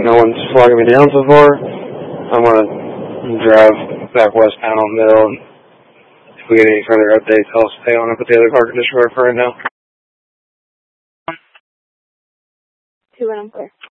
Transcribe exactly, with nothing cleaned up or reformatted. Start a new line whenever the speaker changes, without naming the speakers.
No one's flagging me down so far. I'm going to drive back westbound on Mill. If we get any further updates, I'll stay on up with the other car conditioner for right now.
Two, and I'm clear.